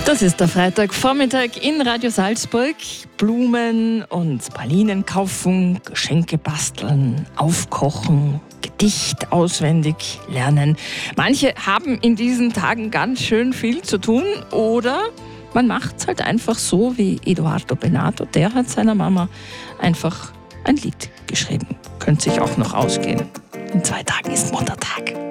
Das ist der Freitagvormittag in Radio Salzburg. Blumen und Pralinen kaufen, Geschenke basteln, aufkochen, Gedicht auswendig lernen. Manche haben in diesen Tagen ganz schön viel zu tun oder man macht es halt einfach so wie Edoardo Bennato. Der hat seiner Mama einfach ein Lied geschrieben. Könnte sich auch noch ausgehen. In 2 Tagen ist Muttertag.